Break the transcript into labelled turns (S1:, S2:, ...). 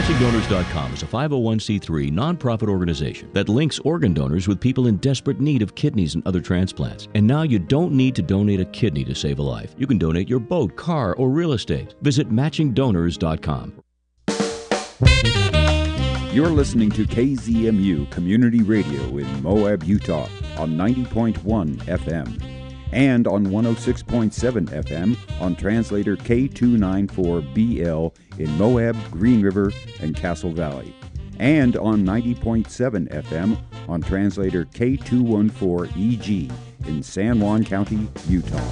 S1: MatchingDonors.com is a 501c3 nonprofit organization that links organ donors with people in desperate need of kidneys and other transplants. And now you don't need to donate a kidney to save a life. You can donate your boat, car, or real estate. Visit MatchingDonors.com.
S2: You're listening to KZMU Community Radio in Moab, Utah on 90.1 FM and on 106.7 FM on translator K294BL in Moab, Green River, and Castle Valley, and on 90.7 FM on translator K214EG in San Juan County, Utah.